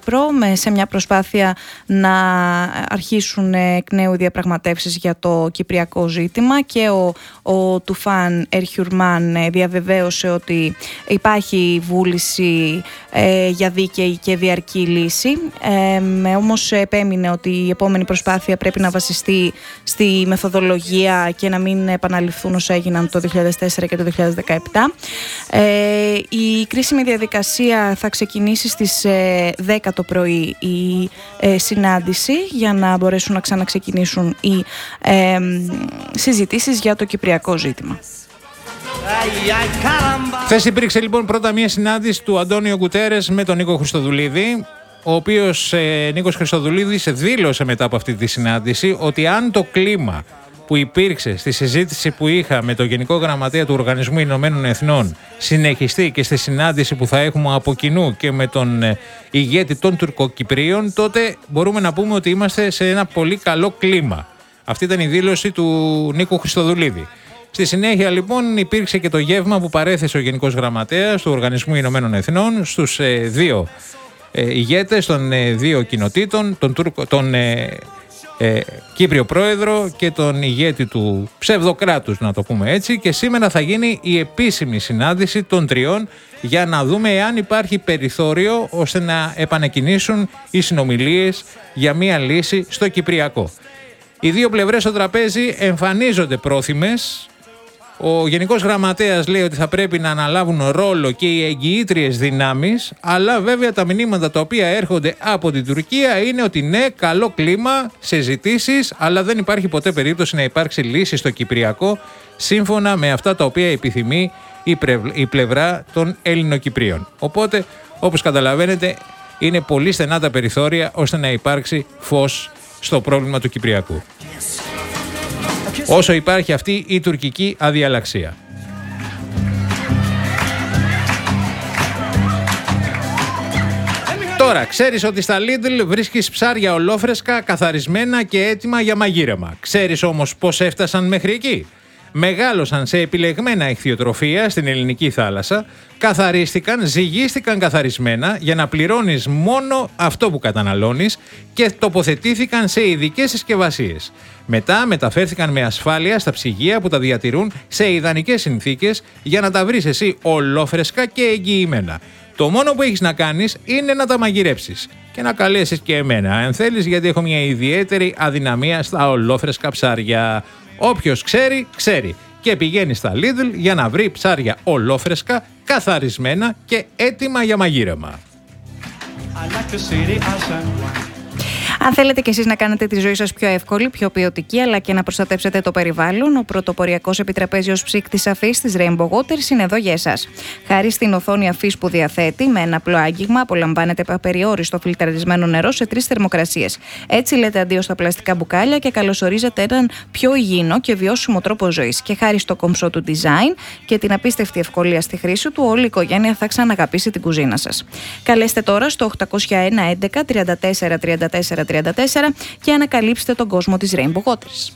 Κύπρο σε μια προσπάθεια να αρχίσουν εκ νέου διαπραγματεύσεις για το κυπριακό ζήτημα, και ο Τουφάν Ερχιουρμάν διαβεβαίωσε ότι υπάρχει βούληση για δίκαιη και διαρκή λύση, όμως επέμεινε ότι η επόμενη προσπάθεια πρέπει να βασιστεί στη μεθοδολογία και να μην επαναληφθούν όσα έγιναν το 2004 και το 2017. Η κρίσιμη διαδικασία θα ξεκινήσει στις 10 το πρωί η συνάντηση, για να μπορέσουν να ξαναξεκινήσουν οι συζητήσεις για το κυπριακό ζήτημα. Χθες υπήρξε λοιπόν πρώτα μια συνάντηση του Αντώνιο Γκουτέρες με τον Νίκο Χριστοδουλίδη, ο οποίος Νίκος Χριστοδουλίδης δήλωσε μετά από αυτή τη συνάντηση ότι αν το κλίμα που υπήρξε στη συζήτηση που είχα με τον Γενικό Γραμματέα του Οργανισμού Ηνωμένων Εθνών συνεχιστεί και στη συνάντηση που θα έχουμε από κοινού και με τον ηγέτη των Τουρκοκυπρίων, τότε μπορούμε να πούμε ότι είμαστε σε ένα πολύ καλό κλίμα. Αυτή ήταν η δήλωση του Νίκου Χριστοδουλίδη. Στη συνέχεια λοιπόν υπήρξε και το γεύμα που παρέθεσε ο Γενικός Γραμματέας του Οργανισμού Ηνωμένων Εθνών στους δύο ηγέτες των δύο κοινοτήτων, τον Κύπριο Πρόεδρο και τον ηγέτη του ψευδοκράτους, να το πούμε έτσι, και σήμερα θα γίνει η επίσημη συνάντηση των τριών για να δούμε εάν υπάρχει περιθώριο ώστε να επανεκκινήσουν οι συνομιλίες για μία λύση στο Κυπριακό. Οι δύο πλευρές στο τραπέζι εμφανίζονται πρόθυμες. Ο Γενικός Γραμματέας λέει ότι θα πρέπει να αναλάβουν ρόλο και οι εγγυήτριες δυνάμεις, αλλά βέβαια τα μηνύματα τα οποία έρχονται από την Τουρκία είναι ότι ναι, καλό κλίμα σε ζητήσεις, αλλά δεν υπάρχει ποτέ περίπτωση να υπάρξει λύση στο Κυπριακό, σύμφωνα με αυτά τα οποία επιθυμεί η πλευρά των Ελληνοκυπρίων. Οπότε, όπως καταλαβαίνετε, είναι πολύ στενά τα περιθώρια ώστε να υπάρξει φως στο πρόβλημα του Κυπριακού, όσο υπάρχει αυτή η τουρκική αδιαλαξία. Τώρα, ξέρεις ότι στα Lidl βρίσκεις ψάρια ολόφρεσκα, καθαρισμένα και έτοιμα για μαγείρεμα. Ξέρεις όμως πώς έφτασαν μέχρι εκεί? Μεγάλωσαν σε επιλεγμένα ηχθειοτροφία στην ελληνική θάλασσα, καθαρίστηκαν, ζυγίστηκαν καθαρισμένα για να πληρώνεις μόνο αυτό που καταναλώνεις και τοποθετήθηκαν σε ειδικές συσκευασίες. Μετά μεταφέρθηκαν με ασφάλεια στα ψυγεία που τα διατηρούν σε ιδανικές συνθήκες για να τα βρεις εσύ ολόφρεσκα και εγγυημένα. Το μόνο που έχεις να κάνεις είναι να τα μαγειρέψεις και να καλέσεις και εμένα αν θέλεις, γιατί έχω μια ιδιαίτερη αδυναμία στα ολόφρεσκα ψάρια. Όποιος ξέρει, ξέρει και πηγαίνει στα Lidl για να βρει ψάρια ολόφρεσκα, καθαρισμένα και έτοιμα για μαγείρεμα. Αν θέλετε και εσείς να κάνετε τη ζωή σας πιο εύκολη, πιο ποιοτική, αλλά και να προστατεύσετε το περιβάλλον, ο πρωτοποριακός επιτραπέζιος ψύκτης αφής της Rainbow Waters είναι εδώ για εσάς. Χάρη στην οθόνη αφής που διαθέτει, με ένα απλό άγγιγμα απολαμβάνετε απεριόριστο φιλτραρισμένο νερό σε 3 θερμοκρασίες. Έτσι λέτε αντίο στα πλαστικά μπουκάλια και καλωσορίζετε έναν πιο υγιεινό και βιώσιμο τρόπο ζωής. Και χάρη στο κομψό του design και την απίστευτη ευκολία στη χρήση του, όλη η οικογένεια θα ξαναγαπήσει την κουζίνα σας. Καλέστε τώρα στο 801 11 34 34 34 και ανακαλύψτε τον κόσμο της Rainbow Waters.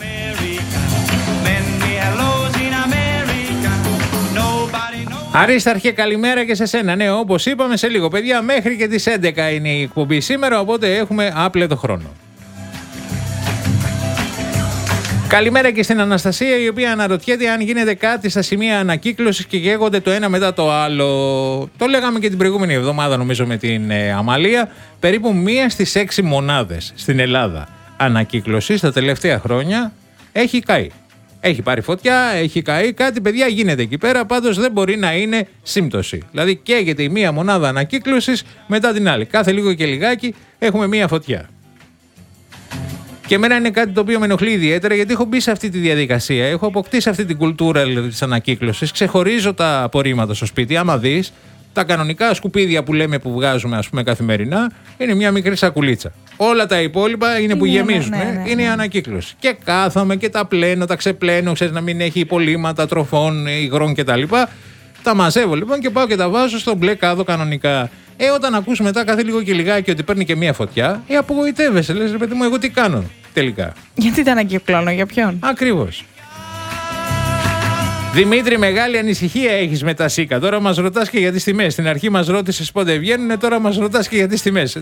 Αρίσταρχε, καλημέρα και σε σένα. Ναι, όπως είπαμε, σε λίγο παιδιά, μέχρι και τις 11 είναι η εκπομπή σήμερα, οπότε έχουμε άπλετο χρόνο. Καλημέρα και στην Αναστασία, η οποία αναρωτιέται αν γίνεται κάτι στα σημεία ανακύκλωσης και καίγονται το ένα μετά το άλλο. Το λέγαμε και την προηγούμενη εβδομάδα, νομίζω, με την Αμαλία. Περίπου 1 στις 6 μονάδες στην Ελλάδα ανακύκλωσης τα τελευταία χρόνια έχει καεί. Έχει πάρει φωτιά, έχει καεί, κάτι παιδιά γίνεται εκεί πέρα, πάντως δεν μπορεί να είναι σύμπτωση. Δηλαδή καίγεται η μία μονάδα ανακύκλωσης μετά την άλλη. Κάθε λίγο και λιγάκι έχουμε μία φωτιά. Και εμένα είναι κάτι το οποίο με ενοχλεί ιδιαίτερα, γιατί έχω μπει σε αυτή τη διαδικασία. Έχω αποκτήσει αυτή την κουλτούρα της ανακύκλωσης. Ξεχωρίζω τα απορρίμματα στο σπίτι. Άμα δεις, τα κανονικά σκουπίδια που λέμε που βγάζουμε, ας πούμε, καθημερινά, είναι μια μικρή σακουλίτσα. Όλα τα υπόλοιπα είναι που γεμίζουν. Είναι η ανακύκλωση. Και κάθομαι και τα πλένω, τα ξεπλένω, ξέρεις, να μην έχει υπολείμματα τροφών, υγρών κτλ. Τα μαζεύω λοιπόν και πάω και τα βάζω στο μπλε κάδο κανονικά. Όταν ακούς μετά κάθε λίγο και λιγάκι ότι παίρνει και μία φωτιά, απογοητεύεσαι. Λες, ρε παιδί μου, εγώ τι κάνω τελικά? Γιατί τα ανακυκλώνω, για ποιον? Ακριβώς. Δημήτρη, μεγάλη ανησυχία έχεις με τα ΣΥΚΑ. Τώρα μας ρωτάς και για τις τιμές. Στην αρχή μας ρώτησες πότε βγαίνουν, τώρα μας ρωτάς και για τις τιμές.